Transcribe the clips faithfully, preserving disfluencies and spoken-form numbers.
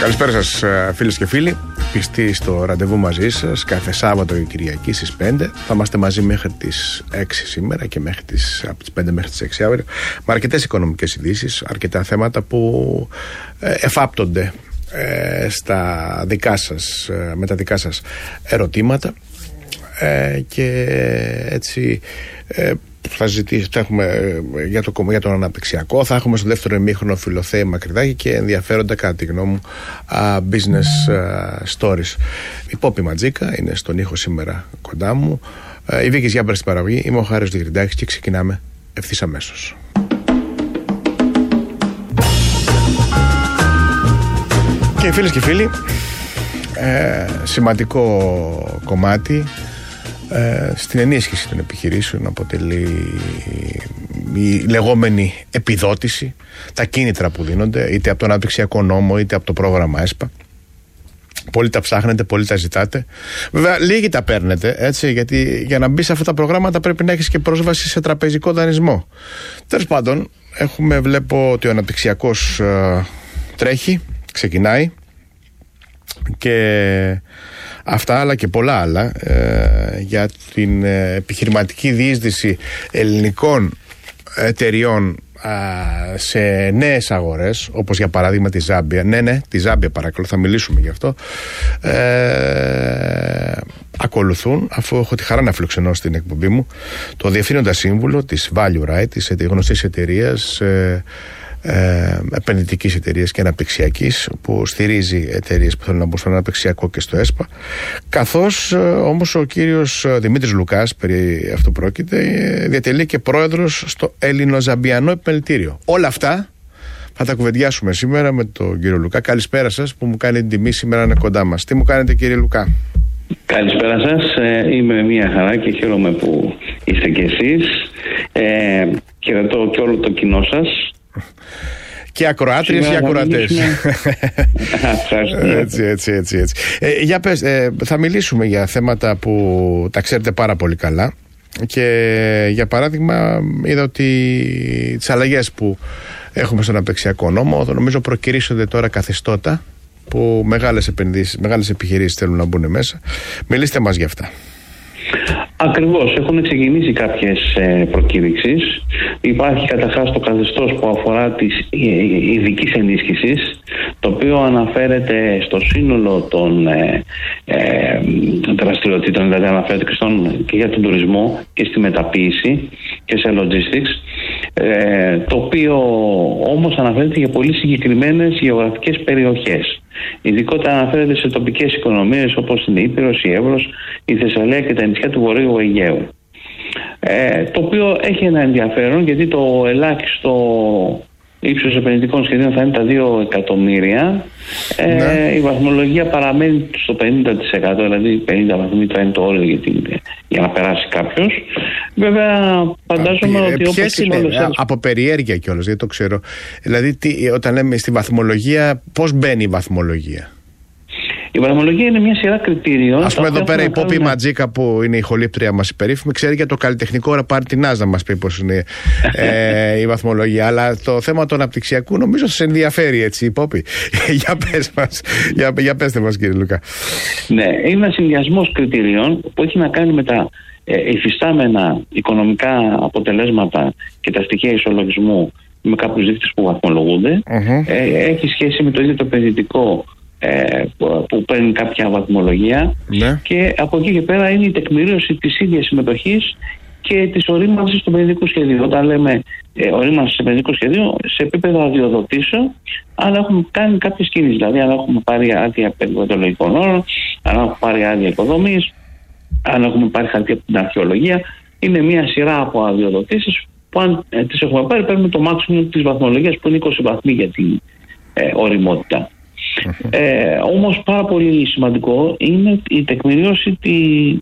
Καλησπέρα σας φίλες και φίλοι. Πιστοί στο ραντεβού μαζί σας κάθε Σάββατο και Κυριακή στις πέντε. Θα είμαστε μαζί μέχρι τις έξι σήμερα και μέχρι τις, από τις πέντε μέχρι τις έξι αύριο, με αρκετές οικονομικές ειδήσεις, αρκετά θέματα που ε, εφάπτονται ε, στα δικά σας, ε, με τα δικά σας ερωτήματα ε, και έτσι ε, θα ζητήσει, θα έχουμε για, το, για τον αναπτυξιακό, θα έχουμε στο δεύτερο ημίχρονο Φιλοθέη Μακρυδάκη και ενδιαφέροντα κατά τη γνώμη μου uh, business uh, stories. Η Πόπη Ματζίκα είναι στον ήχο σήμερα κοντά μου, uh, η Βίκης Γιάμπρα στην παραγωγή, είμαι ο Χάρης Διγριντάκης και ξεκινάμε ευθύς αμέσως. Και φίλες και φίλοι, ε, σημαντικό κομμάτι Ε, στην ενίσχυση των επιχειρήσεων αποτελεί η λεγόμενη επιδότηση, τα κίνητρα που δίνονται είτε από τον αναπτυξιακό νόμο είτε από το πρόγραμμα ΕΣΠΑ. Πολλοί τα ψάχνετε, πολλοί τα ζητάτε. Βέβαια, λίγοι τα παίρνετε, έτσι, γιατί για να μπει σε αυτά τα προγράμματα πρέπει να έχεις και πρόσβαση σε τραπεζικό δανεισμό. Τέλος πάντων, έχουμε, βλέπω ότι ο αναπτυξιακός ε, τρέχει, ξεκινάει και αυτά αλλά και πολλά άλλα ε, για την ε, επιχειρηματική διείσδυση ελληνικών εταιριών ε, σε νέες αγορές, όπως για παράδειγμα τη Ζάμπια. Ναι, ναι, τη Ζάμπια παρακαλώ, θα μιλήσουμε γι' αυτό. Ε, ακολουθούν, αφού έχω τη χαρά να φιλοξενώ στην εκπομπή μου το διευθύνοντα σύμβουλο της Value Right, της γνωστής εταιρείας ε, Ε, επενδυτικής εταιρείας και αναπτυξιακής, που στηρίζει εταιρείες που θέλουν να μπουν στο αναπτυξιακό και στο ΕΣΠΑ, καθώς ε, όμως ο κύριος Δημήτρης Λουκάς, περί αυτού πρόκειται, ε, διατελεί και πρόεδρος στο Ελληνοζαμπιανό Επιμελητήριο. Όλα αυτά θα τα κουβεντιάσουμε σήμερα με τον κύριο Λουκά. Καλησπέρα σας, που μου κάνει την τιμή σήμερα να είναι κοντά μας. Τι μου κάνετε, κύριε Λουκά? Καλησπέρα σας, ε, είμαι μια χαρά και χαίρομαι που είστε κι εσείς. ε, Χαιρετώ και όλο το κοινό σας και ακροάτριες ή ακροατές. έτσι, έτσι, έτσι, έτσι. Ε, για πες, ε, θα μιλήσουμε για θέματα που τα ξέρετε πάρα πολύ καλά. Και για παράδειγμα, είδα ότι τις αλλαγές που έχουμε στον αναπτυξιακό νόμο, νομίζω προκυρήσονται τώρα καθεστώτα που μεγάλες επενδύσεις, μεγάλες επιχειρήσεις θέλουν να μπουν μέσα. Μιλήστε μας για αυτά. Ακριβώς, έχουν ξεκινήσει κάποιες ε, προκήρυξεις. Υπάρχει καταρχάς το καθεστώς που αφορά της ειδικής ενίσχυσης, το οποίο αναφέρεται στο σύνολο των ε, ε, δραστηριοτήτων, δηλαδή αναφέρεται και, στον, και για τον τουρισμό και στη μεταποίηση και σε logistics, ε, το οποίο όμως αναφέρεται για πολύ συγκεκριμένες γεωγραφικές περιοχές. Ειδικότερα αναφέρεται σε τοπικές οικονομίες όπως είναι η Ήπειρος, η Εύρος, η Θεσσαλία και τα νησιά του Βορείου Αιγαίου. Ε, το οποίο έχει ένα ενδιαφέρον, γιατί το ελάχιστο ύψος επενδυτικών σχεδίων θα είναι τα δύο εκατομμύρια. Ε, ναι. Η βαθμολογία παραμένει στο πενήντα τοις εκατό, δηλαδή πενήντα βαθμοί θα είναι το όριο για, την, για να περάσει κάποιος. Βέβαια, φαντάζομαι Α, ότι όπως είναι, όλες... από περιέργεια κιόλας, δεν το ξέρω. Δηλαδή, τι, όταν λέμε στη βαθμολογία, πώς μπαίνει η βαθμολογία? Η βαθμολογία είναι μια σειρά κριτήριων. Ας πούμε, εδώ πέρα η Πόπη Ματζίκα, που είναι η ηχολήπτρια μας η περίφημη, ξέρει για το καλλιτεχνικό ραπαρτινάζ να μας πει πώς είναι ε, η βαθμολογία. Αλλά το θέμα του αναπτυξιακού νομίζω σας ενδιαφέρει, έτσι, η Πόπη. για, πες μας, για, για πέστε μας, κύριε Λουκά. Ναι, είναι ένα συνδυασμός κριτήριων που έχει να κάνει με τα ε, υφιστάμενα οικονομικά αποτελέσματα και τα στοιχεία ισολογισμού, με κάποιους δείκτες που βαθμολογούνται. Uh-huh. Ε, έχει σχέση με το ίδιο το επενδυτικό Που, που παίρνει κάποια βαθμολογία, ναι. Και από εκεί και πέρα είναι η τεκμηρίωση της ίδιας συμμετοχής και της ορίμανσης του επενδυτικού σχεδίου. Όταν λέμε ε, ορίμανση του επενδυτικού σχεδίου, σε επίπεδο αδειοδοτήσεων, αν έχουμε κάνει κάποιες κινήσεις, δηλαδή αν έχουμε πάρει άδεια περιβαλλοντολογικών όρων, αν έχουμε πάρει άδεια οικοδομής, αν έχουμε πάρει χαρτί από την αρχαιολογία, είναι μια σειρά από αδειοδοτήσεις που αν ε, τις έχουμε πάρει, παίρνουμε το maximum της βαθμολογίας, που είναι είκοσι βαθμοί για την ε, οριμότητα. Ε, όμως πάρα πολύ σημαντικό είναι η τεκμηρίωση τη,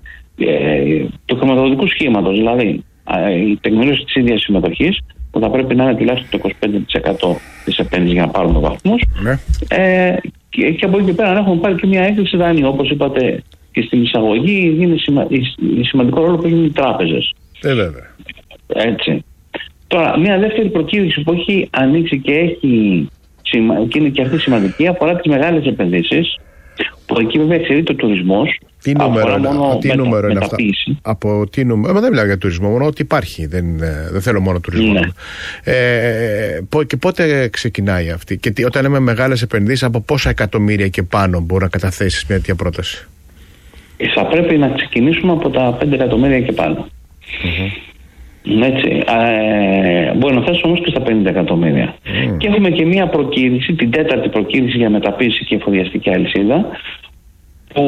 ε, του χρηματοδοτικού σχήματος, δηλαδή ε, η τεκμηρίωση της ίδιας συμμετοχής, που θα πρέπει να είναι τουλάχιστον το είκοσι πέντε τοις εκατό της επένδυσης για να πάρουμε βαθμούς, ε, και, και από εκεί και πέρα να έχουμε πάρει και μια έκθεση δανείου, όπως είπατε και στην εισαγωγή, είναι σημα, η, σημαντικό ρόλο που έχουν οι τράπεζες. Ε, βέβαια. Έτσι. Τώρα, μια δεύτερη προκήρυξη που έχει ανοίξει και έχει και είναι και αυτή σημαντική, αφορά τις μεγάλες επενδύσεις, που εκεί βέβαια εξαιρείται ο τουρισμός. Τι νούμερο, μόνο τι μετα, νούμερο είναι αυτά? Από τι νούμερο? Δεν μιλάω για τουρισμό, μόνο ότι υπάρχει. Δεν, δεν θέλω μόνο τουρισμό. Ναι. Ε, και πότε ξεκινάει αυτή? Και τι, όταν λέμε μεγάλες επενδύσεις, από πόσα εκατομμύρια και πάνω μπορεί να καταθέσεις μια τέτοια πρόταση? Θα πρέπει να ξεκινήσουμε από τα πέντε εκατομμύρια και πάνω. Mm-hmm. Έτσι. Ε, μπορεί να φτάσει όμως και στα πενήντα εκατομμύρια. Mm. Και έχουμε και μια προκήρυξη, την τέταρτη προκήρυξη για μεταποίηση και εφοδιαστική αλυσίδα, που,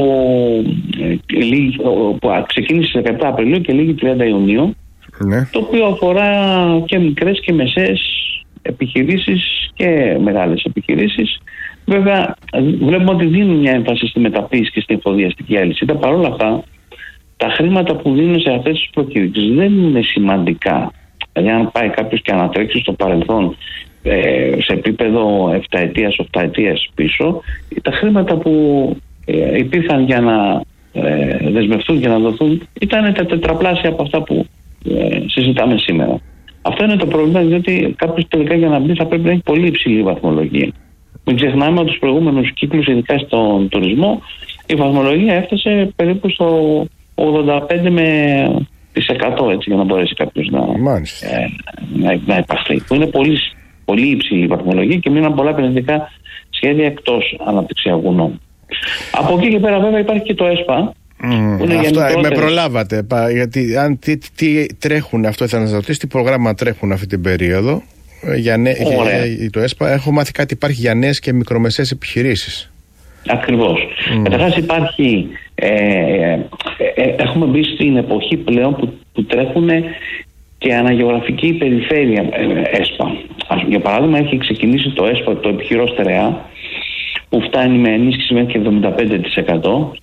που ξεκίνησε στις δεκαεπτά Απριλίου και λήγει τριάντα Ιουνίου, ναι. Το οποίο αφορά και μικρές και μεσαίες επιχειρήσεις και μεγάλες επιχειρήσεις. Βέβαια βλέπουμε ότι δίνουν μια έμφαση στη μεταποίηση και στην εφοδιαστική αλυσίδα. Παρ' όλα αυτά, τα χρήματα που δίνουν σε αυτές τις προκήρυξεις δεν είναι σημαντικά. Δηλαδή αν πάει κάποιος και ανατρέξει στο παρελθόν ε, σε επίπεδο επταετίας, οχταετίας πίσω, τα χρήματα που ε, υπήρχαν για να ε, δεσμευτούν και να δοθούν ήταν τα τετραπλάσια από αυτά που ε, συζητάμε σήμερα. Αυτό είναι το πρόβλημα, διότι κάποιος τελικά για να μπει θα πρέπει να έχει πολύ υψηλή βαθμολογία. Μην ξεχνάμε ότι τους προηγούμενους κύκλους, ειδικά στον τουρισμό, η βαθμολογία έφτασε περίπου στο ογδόντα πέντε τοις εκατό, έτσι, για να μπορέσει κάποιος να, ε, να, να υπαχθεί. Που είναι πολύ, πολύ υψηλή βαθμολογία και μείναν πολλά επενδυτικά σχέδια εκτός αναπτυξιακού νόμου. Από εκεί και πέρα βέβαια υπάρχει και το ΕΣΠΑ. Mm, που είναι αυτό, με προλάβατε, γιατί αν τι, τι τρέχουν, αυτό ήθελα να σας ρωτήσω, τι προγράμμα τρέχουν αυτή την περίοδο για, νέ, για το ΕΣΠΑ? Έχω μάθει κάτι υπάρχει για νέες και μικρομεσαίες επιχειρήσεις. Ακριβώς. Mm. Καταρχάς υπάρχει, ε, ε, ε, έχουμε μπει στην εποχή πλέον που, που τρέχουν και αναγεωγραφική περιφέρεια ε, ΕΣΠΑ. Για παράδειγμα έχει ξεκινήσει το ΕΣΠΑ, το επιχειρώ στερεά, που φτάνει με ενίσχυση μέχρι εβδομήντα πέντε τοις εκατό,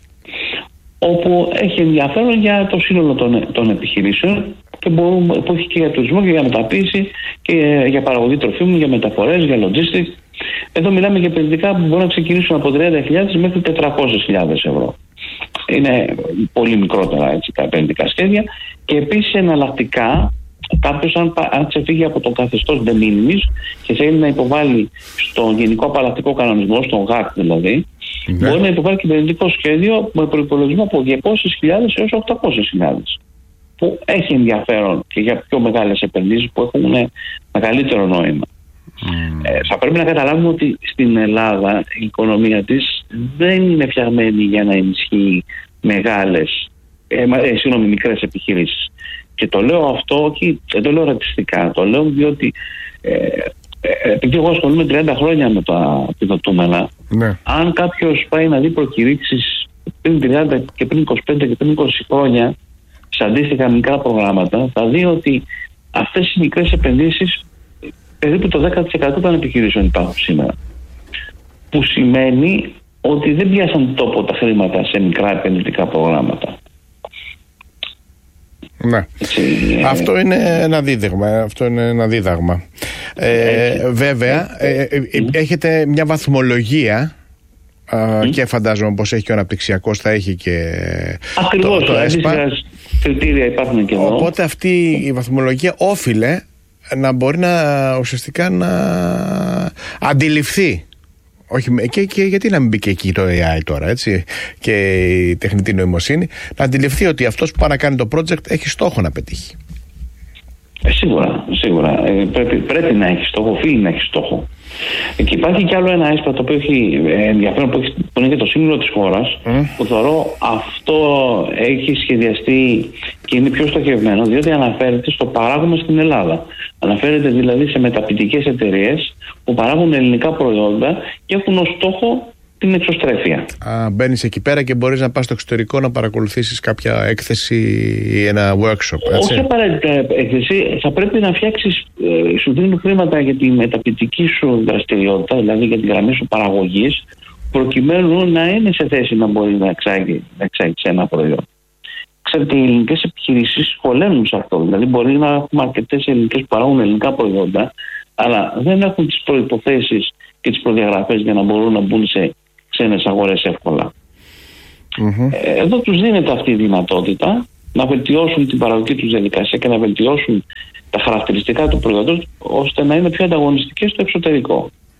όπου έχει ενδιαφέρον για το σύνολο των, των επιχειρήσεων και μπορούμε, που έχει και για τουρισμό και για μεταποίηση και για παραγωγή τροφίμων, για μεταφορές, για logistics. Εδώ μιλάμε για επενδυτικά που μπορούν να ξεκινήσουν από τριάντα χιλιάδες μέχρι τετρακόσιες χιλιάδες ευρώ. Είναι πολύ μικρότερα, έτσι, τα επενδυτικά σχέδια. Και επίσης εναλλακτικά, κάποιος αν, αν ξεφύγει από το καθεστώς de minimis και θέλει να υποβάλει στον Γενικό Απαλλακτικό Κανονισμό, στον ΓΑΚ δηλαδή, ναι, μπορεί να υποβάλει και επενδυτικό σχέδιο με προϋπολογισμό από διακόσιες χιλιάδες έως οκτακόσιες χιλιάδες. Που έχει ενδιαφέρον και για πιο μεγάλες επενδύσεις που έχουν μεγαλύτερο νόημα. Mm. Ε, θα πρέπει να καταλάβουμε ότι στην Ελλάδα η οικονομία της δεν είναι φτιαγμένη για να ενισχύει μεγάλες, ε, ε, συγγνώμη, μικρές επιχειρήσεις. Και το λέω αυτό, όχι, δεν το λέω ρατσιστικά, το λέω διότι ε, ε, επειδή εγώ ασχολούμαι τριάντα χρόνια με τα επιδοτούμενα, ναι, αν κάποιος πάει να δει προκηρύξεις πριν τριάντα και πριν είκοσι πέντε και πριν είκοσι χρόνια σε αντίστοιχα μικρά προγράμματα, θα δει ότι αυτές οι μικρές επενδύσεις περίπου το δέκα τοις εκατό των επιχειρήσεων υπάρχουν σήμερα. Που σημαίνει ότι δεν πιάσαν τόπο τα χρήματα σε μικρά επενδυτικά προγράμματα. Ναι. Έτσι, ε... Αυτό είναι ένα δίδαγμα. Αυτό είναι ένα δίδαγμα. Ε, βέβαια, ε, ε, ε, έχετε μια βαθμολογία mm. και φαντάζομαι πως έχει και ο αναπτυξιακός, θα έχει και ακριβώς, το, το ΕΣΠΑ. Κριτήρια υπάρχουν και εδώ. Οπότε αυτή η βαθμολογία όφιλε να μπορεί να ουσιαστικά να αντιληφθεί. Όχι, και, και γιατί να μην μπει και εκεί το έι άι τώρα, έτσι, και η τεχνητή νοημοσύνη, να αντιληφθεί ότι αυτός που πάει να κάνει το project έχει στόχο να πετύχει. Ε, σίγουρα, σίγουρα. Ε, πρέπει, πρέπει να έχει στόχο, οφείλει να έχει στόχο. Ε, και υπάρχει κι άλλο ένα ΕΣΠΑ το οποίο έχει ενδιαφέρον, που, έχει, που είναι και το σύνολο της χώρας, mm. που θεωρώ αυτό έχει σχεδιαστεί και είναι πιο στοχευμένο, διότι αναφέρεται στο παράγωμα στην Ελλάδα. Αναφέρεται δηλαδή σε μεταποιητικές εταιρείες που παράγουν ελληνικά προϊόντα και έχουν ως στόχο την εξωστρέφεια. Α, μπαίνεις εκεί πέρα και μπορείς να πας στο εξωτερικό να παρακολουθήσεις κάποια έκθεση ή ένα workshop, έτσι? Όχι απαραίτητα έκθεση, θα πρέπει να φτιάξεις, ε, σου δίνουν χρήματα για τη μεταποιητική σου δραστηριότητα, δηλαδή για τη γραμμή σου παραγωγής, προκειμένου να είναι σε θέση να μπορεί να εξάγει, να εξάγει σε ένα προϊόν. Ξέρετε, οι ελληνικές επιχειρήσεις χωλένουν σε αυτό. Δηλαδή, μπορεί να έχουμε αρκετές ελληνικές που παράγουν ελληνικά προϊόντα, αλλά δεν έχουν τις προϋποθέσεις και τις προδιαγραφές για να μπορούν να μπουν σε ξένες αγορές εύκολα. Mm-hmm. Εδώ τους δίνεται αυτή η δυνατότητα να βελτιώσουν την παραγωγική τους διαδικασία και να βελτιώσουν τα χαρακτηριστικά του προϊόντος ώστε να είναι πιο ανταγωνιστικές στο εξωτερικό.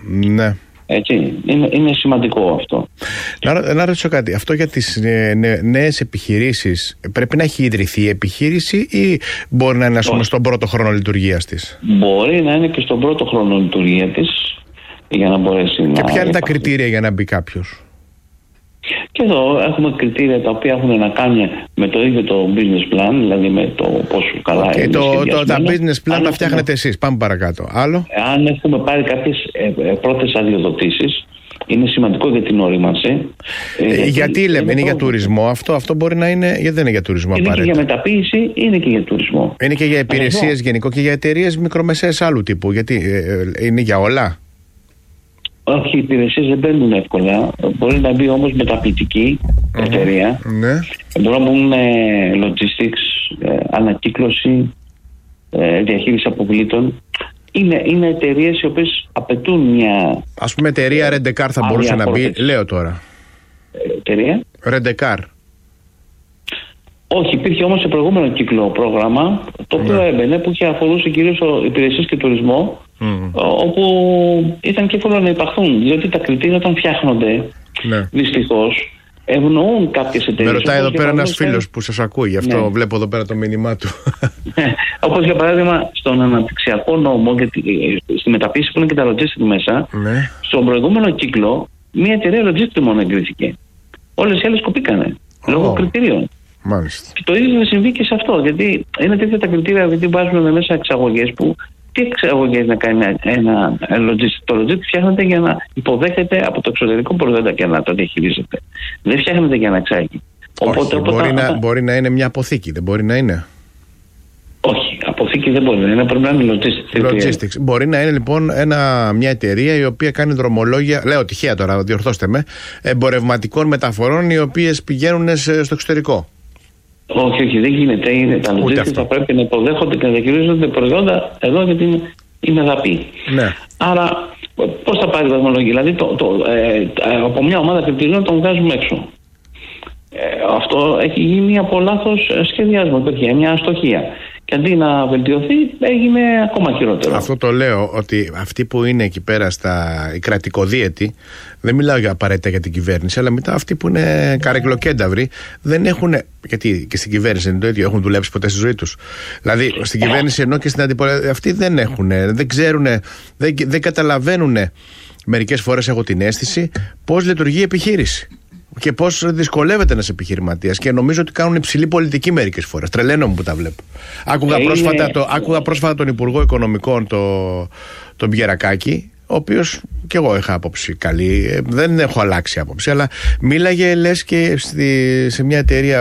Ναι. Έτσι, είναι, είναι σημαντικό αυτό. Να, να ρωτήσω κάτι. Αυτό για τις νέ, νέες επιχειρήσεις πρέπει να έχει ιδρυθεί η επιχείρηση ή μπορεί να είναι, ας πούμε, στον πρώτο χρόνο λειτουργίας της? Μπορεί να είναι και στον πρώτο χρόνο λειτουργία της, για να μπορέσει και να... Και ποια είναι τα υπάρχει. κριτήρια για να μπει κάποιος? Και εδώ έχουμε κριτήρια τα οποία έχουν να κάνουν με το ίδιο το business plan, δηλαδή με το πόσο καλά okay, είναι το, το, τα business plan αν τα φτιάχνετε έχουμε... εσείς. Πάμε παρακάτω. Άλλο. Αν έχουμε πάρει κάποιες ε, ε, πρώτες αδειοδοτήσεις, είναι σημαντικό για την όριμανση. Ε, γιατί, γιατί λέμε, είναι, είναι για τουρισμό αυτό, αυτό μπορεί να είναι, γιατί δεν είναι για τουρισμό είναι απαραίτητα. Είναι και για μεταποίηση, είναι και για τουρισμό. Είναι και για υπηρεσίες γενικό και για εταιρείες μικρομεσαίες άλλου τύπου, γιατί ε, είναι για όλα. Όχι, οι υπηρεσίες δεν μπαίνουν εύκολα. Μπορεί να μπει όμως μεταποιητική mm-hmm. εταιρεία. Ναι. Μπορεί να μπουν logistics, ε, ανακύκλωση, ε, διαχείριση αποβλήτων. Είναι, είναι εταιρείες οι οποίες απαιτούν μια... Ας πούμε εταιρεία Ρεντεκάρ θα μπορούσε να μπει, λέω τώρα. Εταιρεία. Ρεντεκάρ. Όχι, υπήρχε όμως σε προηγούμενο κύκλο πρόγραμμα, το οποίο ναι. έμπαινε, που είχε αφορούσε κυρίως υπηρεσίες και τουρισμό, mm. όπου ήταν και εύκολο να υπαχθούν, διότι τα κριτήρια όταν φτιάχνονται, ναι. δυστυχώς, ευνοούν κάποιες εταιρείες. Με ρωτάει εδώ πέρα ένας φίλος που σας ακούει, γι' αυτό ναι. βλέπω εδώ πέρα το μήνυμά του. Όπως για παράδειγμα στον αναπτυξιακό νόμο, γιατί στη μεταποίηση που είναι και τα logistics μέσα, ναι. στον προηγούμενο κύκλο, μια εταιρεία logistics μόνο εγκρίθηκε. Όλες οι άλλες κοπήκανε, oh. λόγω κριτηρίων. Μάλιστα. Και το ίδιο θα συμβεί και σε αυτό, γιατί είναι τέτοια τα κριτήρια, γιατί βάζουμε μέσα εξαγωγές που. Τι εξαγωγές να κάνει ένα, ένα logistics? Το logistics φτιάχνεται για να υποδέχεται από το εξωτερικό προϊόντα και να το διαχειρίζεται. Δεν φτιάχνεται για να εξάγει. Οπότε, Όχι, οπότε, μπορεί, να, μπορεί να είναι μια αποθήκη, δεν μπορεί να είναι. Όχι, αποθήκη δεν μπορεί να είναι, πρέπει να είναι logistics. Logistics. Μπορεί να είναι λοιπόν ένα, μια εταιρεία η οποία κάνει δρομολόγια, λέω τυχαία τώρα, διορθώστε με, εμπορευματικών μεταφορών οι οποίες πηγαίνουν στο εξωτερικό. Όχι, όχι, δεν γίνεται. Είναι, τα logistics θα πρέπει να υποδέχονται και να διαχειρίζονται προϊόντα εδώ, γιατί είναι, είναι δαπή. Ναι. Άρα, πώς θα πάρει η δρομολογία? Δηλαδή, το, το, ε, από μια ομάδα κριτηρίων τον βγάζουμε έξω. Ε, αυτό έχει γίνει από λάθος σχεδιασμό. Υπήρχε μια αστοχία. Και αντί να βελτιωθεί, έγινε ακόμα χειρότερο. Αυτό το λέω, ότι αυτοί που είναι εκεί πέρα στα κρατικοδίαιτοι, δεν μιλάω για απαραίτητα για την κυβέρνηση, αλλά μετά αυτοί που είναι καρεκλοκένταυροι, δεν έχουν. Γιατί και στην κυβέρνηση είναι το ίδιο, έχουν δουλέψει ποτέ στη ζωή τους. Δηλαδή, στην κυβέρνηση ενώ και στην αντιπολίτευση, αυτοί δεν έχουν, δεν ξέρουν, δεν, δεν καταλαβαίνουν. Μερικές φορές έχω την αίσθηση πώς λειτουργεί η επιχείρηση. Και πώς δυσκολεύεται ένας επιχειρηματίας, και νομίζω ότι κάνουν υψηλή πολιτική μερικές φορές. Τρελαίνομαι που τα βλέπω. Άκουγα, είναι... πρόσφατα, το, άκουγα πρόσφατα τον Υπουργό Οικονομικών, τον το Μπιερακάκη, ο οποίος και εγώ είχα άποψη καλή, δεν έχω αλλάξει άποψη, αλλά μίλαγε λες και στη, σε μια εταιρεία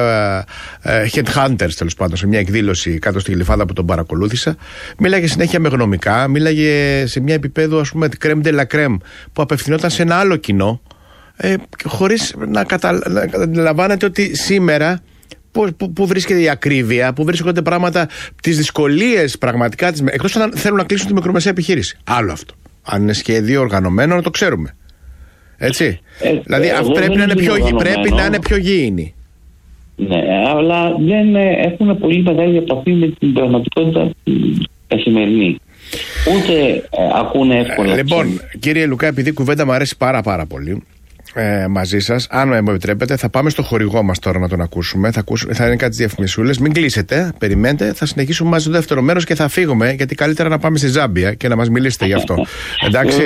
uh, Headhunters, τέλος πάντων, σε μια εκδήλωση κάτω στη Γλυφάδα που τον παρακολούθησα. Μίλαγε συνέχεια με γνωμικά, μίλαγε σε μια επίπεδο, ας πούμε, crème de la crème, που απευθυνόταν σε ένα άλλο κοινό. Ε, χωρίς να, κατα... να καταλαβαίνετε ότι σήμερα που, που, που βρίσκεται η ακρίβεια, που βρίσκονται πράγματα, τις δυσκολίες πραγματικά, τις... εκτός αν θέλουν να κλείσουν τη μικρομεσαία επιχείρηση. Άλλο αυτό. Αν είναι σχέδιο οργανωμένο, να το ξέρουμε. Έτσι. Ε, δηλαδή ε, αυτό πρέπει, να είναι, πιο... πρέπει να είναι πιο γήινη. Ναι, αλλά δεν έχουν πολύ μεγάλη επαφή με την πραγματικότητα καθημερινή. Ούτε ε, ακούνε εύκολα. Ε, λοιπόν, κύριε Λουκά, επειδή η κουβέντα μου αρέσει πάρα πάρα πολύ, Ε, μαζί σας, αν μου επιτρέπετε, θα πάμε στο χορηγό μας τώρα να τον ακούσουμε. Θα, ακούσουμε, θα είναι κάτι διαφημισούλες. Μην κλείσετε, περιμένετε. Θα συνεχίσουμε μαζί το δεύτερο μέρος και θα φύγουμε, γιατί καλύτερα να πάμε στη Ζάμπια και να μας μιλήσετε γι' αυτό. Εντάξει.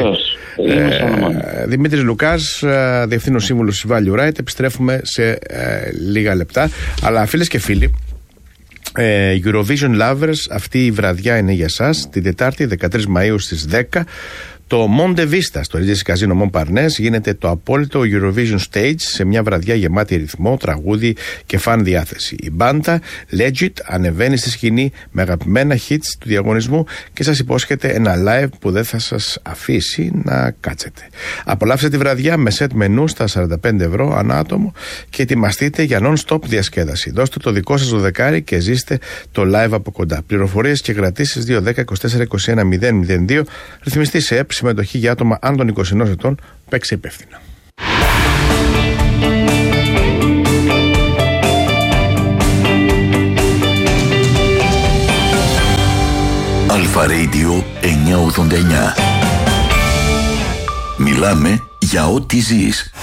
ε, Δημήτρης Λουκάς, Διευθύνων Σύμβουλος της Value Right. Επιστρέφουμε σε ε, λίγα λεπτά. Αλλά φίλες και φίλοι, Ε, Eurovision Lovers, αυτή η βραδιά είναι για σας. Την Τετάρτη δεκατρείς Μαΐου στις δέκα. Το Monte Vista στο Regency Casino Montparnasse γίνεται το απόλυτο Eurovision Stage, σε μια βραδιά γεμάτη ρυθμό, τραγούδι και φαν διάθεση. Η μπάντα Legit ανεβαίνει στη σκηνή με αγαπημένα hits του διαγωνισμού και σας υπόσχεται ένα live που δεν θα σας αφήσει να κάτσετε. Απολαύστε τη βραδιά με set μενού στα σαράντα πέντε ευρώ ανά άτομο και ετοιμαστείτε για non-stop διασκέδαση. Δώστε το δικό σας δωδεκάρι και ζήστε το live από κοντά. Πληροφορίες και κρατήσεις δύο ένα μηδέν είκοσι τέσσερα είκοσι ένα μηδέν μηδέν δύο. Ρυθμιστή σε ΕΠ, συμμετοχή για άτομα άνω των είκοσι ενός ετών. Παίξε υπεύθυνα. Αλφα Radio εννιακόσια ογδόντα εννιά. Μιλάμε για ό,τι ζεις.